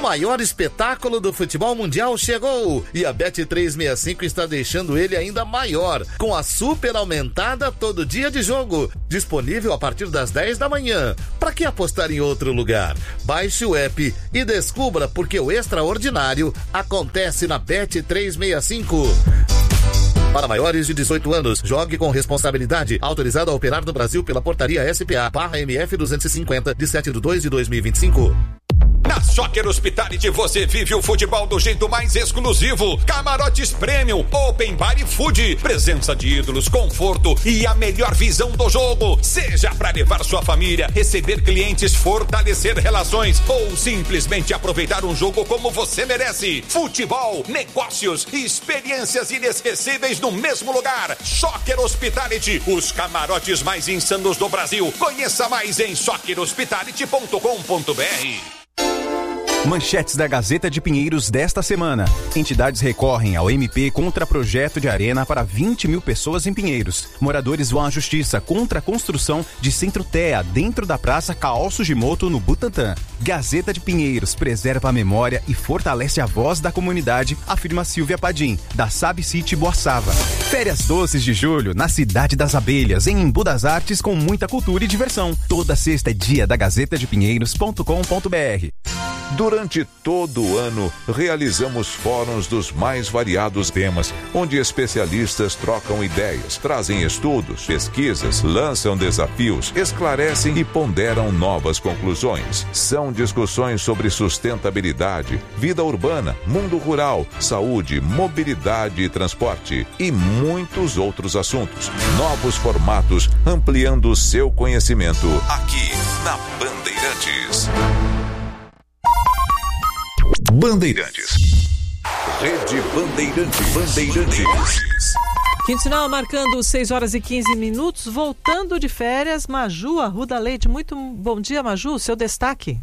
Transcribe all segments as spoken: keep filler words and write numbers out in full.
maior espetáculo do futebol mundial chegou e a Bet trezentos e sessenta e cinco está deixando ele ainda maior, com a super aumentada todo dia de jogo, disponível a partir das dez da manhã. Para que apostar em outro lugar? Baixe o app e descubra porque o extraordinário acontece na Bet trezentos e sessenta e cinco. Para maiores de dezoito anos, jogue com responsabilidade. Autorizado a operar no Brasil pela portaria S P A barra M F duzentos e cinquenta, de sete de dois de dois mil e vinte e cinco. Na Soccer Hospitality você vive o futebol do jeito mais exclusivo. Camarotes Premium, Open Bar e Food, presença de ídolos, conforto e a melhor visão do jogo. Seja para levar sua família, receber clientes, fortalecer relações ou simplesmente aproveitar um jogo como você merece. Futebol, negócios e experiências inesquecíveis no mesmo lugar. Soccer Hospitality, os camarotes mais insanos do Brasil. Conheça mais em soccer hospitality ponto com ponto b r. Manchetes da Gazeta de Pinheiros desta semana. Entidades recorrem ao M P contra projeto de arena para vinte mil pessoas em Pinheiros. Moradores vão à justiça contra a construção de centro T E A dentro da Praça Caol Sugimoto, no Butantã. Gazeta de Pinheiros preserva a memória e fortalece a voz da comunidade, afirma Silvia Padim, da Sab City Boaçava. Férias doces de julho na Cidade das Abelhas, em Embu das Artes, com muita cultura e diversão. Toda sexta é dia da gazeta de pinheiros ponto com ponto b r. Durante todo o ano, realizamos fóruns dos mais variados temas, onde especialistas trocam ideias, trazem estudos, pesquisas, lançam desafios, esclarecem e ponderam novas conclusões. São discussões sobre sustentabilidade, vida urbana, mundo rural, saúde, mobilidade e transporte e muitos outros assuntos. Novos formatos, ampliando o seu conhecimento aqui na Bandeirantes. Bandeirantes. Rede Bandeirantes. Bandeirantes. Quinto sinal marcando seis horas e quinze minutos. Voltando de férias, Maju Arruda Leite. Muito bom dia, Maju. Seu destaque.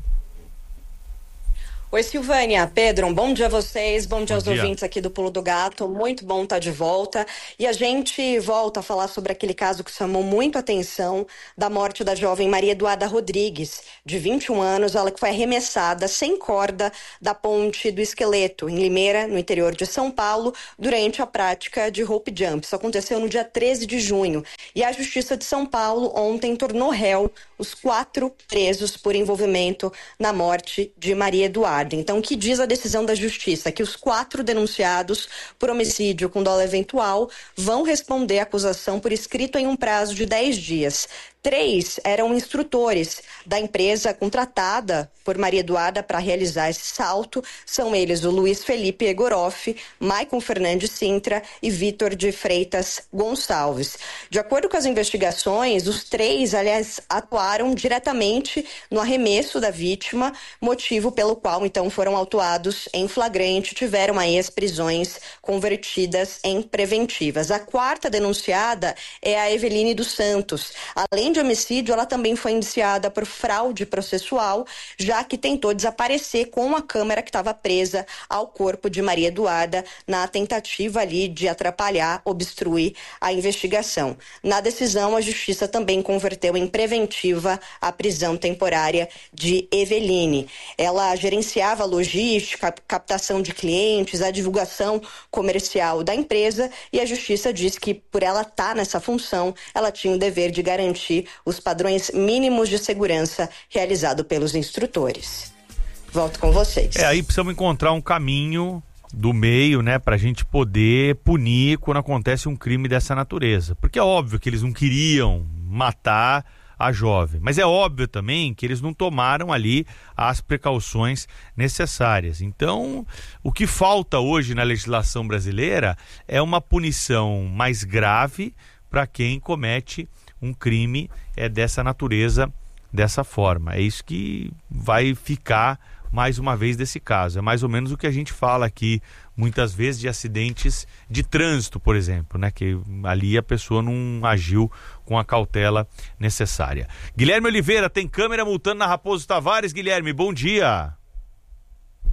Oi, Silvânia, Pedro, um bom dia a vocês, bom dia bom aos dia. ouvintes aqui do Pulo do Gato, muito bom estar de volta. E a gente volta a falar sobre aquele caso que chamou muito a atenção da morte da jovem Maria Eduarda Rodrigues, de vinte e um anos, ela que foi arremessada sem corda da Ponte do Esqueleto, em Limeira, no interior de São Paulo, durante a prática de rope jump. Isso aconteceu no dia treze de junho. E a Justiça de São Paulo ontem tornou réu os quatro presos por envolvimento na morte de Maria Eduarda. Então, o que diz a decisão da Justiça? Que os quatro denunciados por homicídio com dolo eventual vão responder à acusação por escrito em um prazo de dez dias. Três eram instrutores da empresa contratada por Maria Eduarda para realizar esse salto. São eles o Luiz Felipe Egoroff, Maicon Fernandes Sintra e Vitor de Freitas Gonçalves. De acordo com as investigações, os três, aliás, atuaram diretamente no arremesso da vítima, motivo pelo qual, então, foram autuados em flagrante, tiveram aí as prisões convertidas em preventivas. A quarta denunciada é a Eveline dos Santos. Além de homicídio, ela também foi indiciada por fraude processual, já que tentou desaparecer com a câmera que estava presa ao corpo de Maria Eduarda na tentativa ali de atrapalhar, obstruir a investigação. Na decisão, a Justiça também converteu em preventiva a prisão temporária de Eveline. Ela gerenciava a logística, a captação de clientes, a divulgação comercial da empresa e a Justiça disse que, por ela estar nessa função, ela tinha o dever de garantir os padrões mínimos de segurança realizado pelos instrutores. Volto com vocês. É, aí precisamos encontrar um caminho do meio, né, pra gente poder punir quando acontece um crime dessa natureza. Porque é óbvio que eles não queriam matar a jovem, mas é óbvio também que eles não tomaram ali as precauções necessárias. Então, o que falta hoje na legislação brasileira é uma punição mais grave para quem comete um crime é dessa natureza, dessa forma. É isso que vai ficar mais uma vez desse caso. É mais ou menos o que a gente fala aqui muitas vezes de acidentes de trânsito, por exemplo, né? Que ali a pessoa não agiu com a cautela necessária. Guilherme Oliveira, tem câmera multando na Raposo Tavares. Guilherme, bom dia.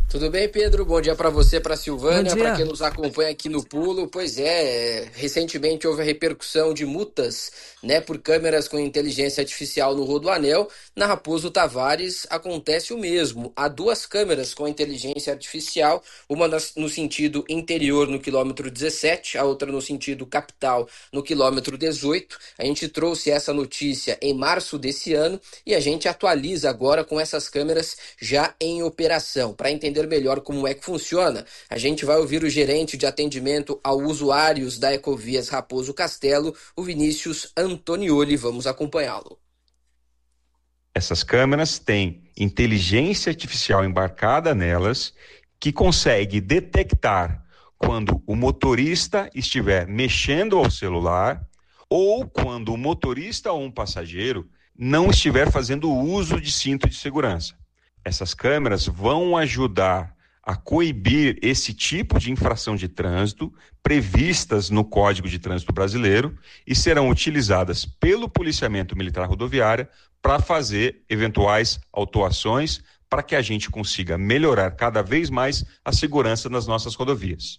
Tudo bem, Pedro? Bom dia para você, para Silvânia, para quem nos acompanha aqui no Pulo. Pois é, recentemente houve a repercussão de multas, né, por câmeras com inteligência artificial no Rodoanel. Na Raposo Tavares acontece o mesmo. Há duas câmeras com inteligência artificial, uma no sentido interior no quilômetro dezessete, a outra no sentido capital no quilômetro dezoito. A gente trouxe essa notícia em março desse ano e a gente atualiza agora com essas câmeras já em operação. Para entender melhor como é que funciona, a gente vai ouvir o gerente de atendimento a usuários da Ecovias Raposo Castelo, o Vinícius Antonioli. Vamos acompanhá-lo. Essas câmeras têm inteligência artificial embarcada nelas que consegue detectar quando o motorista estiver mexendo ao celular ou quando o motorista ou um passageiro não estiver fazendo uso de cinto de segurança. Essas câmeras vão ajudar a coibir esse tipo de infração de trânsito previstas no Código de Trânsito Brasileiro e serão utilizadas pelo Policiamento Militar Rodoviário para fazer eventuais autuações para que a gente consiga melhorar cada vez mais a segurança nas nossas rodovias.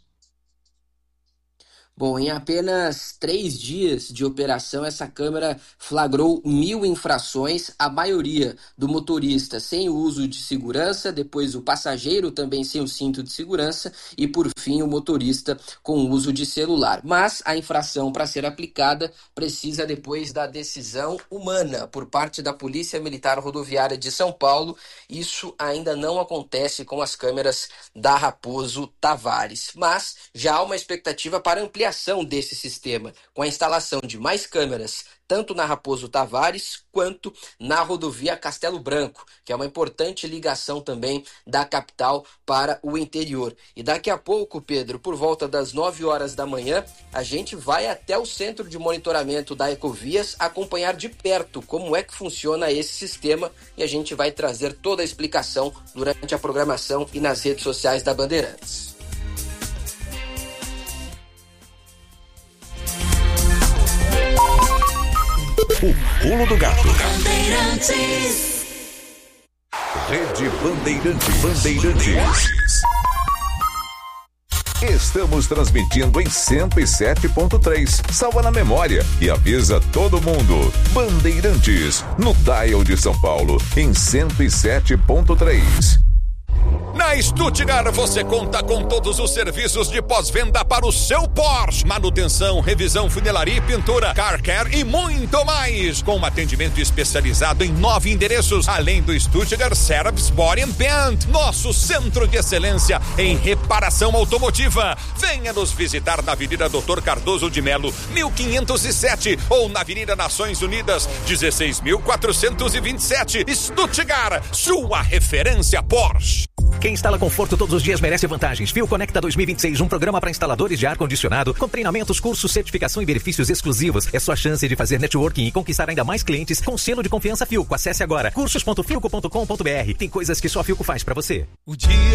Bom, em apenas três dias de operação, essa câmera flagrou mil infrações, a maioria do motorista sem o uso de segurança, depois o passageiro também sem o cinto de segurança e, por fim, o motorista com o uso de celular. Mas a infração, para ser aplicada, precisa depois da decisão humana por parte da Polícia Militar Rodoviária de São Paulo. Isso ainda não acontece com as câmeras da Raposo Tavares. Mas já há uma expectativa para ampliar desse sistema, com a instalação de mais câmeras, tanto na Raposo Tavares quanto na rodovia Castelo Branco, que é uma importante ligação também da capital para o interior. E daqui a pouco, Pedro, por volta das nove horas da manhã, a gente vai até o centro de monitoramento da Ecovias acompanhar de perto como é que funciona esse sistema e a gente vai trazer toda a explicação durante a programação e nas redes sociais da Bandeirantes. O Pulo do Gato. Rede Bandeirantes. Bandeirantes. Estamos transmitindo em cento e sete ponto três. Salva na memória e avisa todo mundo. Bandeirantes, no dial de São Paulo, em cento e sete ponto três. Na Stuttgart você conta com todos os serviços de pós-venda para o seu Porsche. Manutenção, revisão, funilaria e pintura, car care e muito mais. Com um atendimento especializado em nove endereços, além do Stuttgart Service Body and Paint, nosso centro de excelência em reparação automotiva. Venha nos visitar na Avenida doutor Cardoso de Melo, mil quinhentos e sete, ou na Avenida Nações Unidas, dezesseis mil quatrocentos e vinte e sete. Stuttgart, sua referência Porsche. Quem instala conforto todos os dias merece vantagens. Fio Conecta dois mil e vinte e seis, um programa para instaladores de ar-condicionado com treinamentos, cursos, certificação e benefícios exclusivos. É sua chance de fazer networking e conquistar ainda mais clientes com selo de confiança Filco. Acesse agora cursos ponto filco ponto com ponto br. Tem coisas que só a Filco faz para você. O dia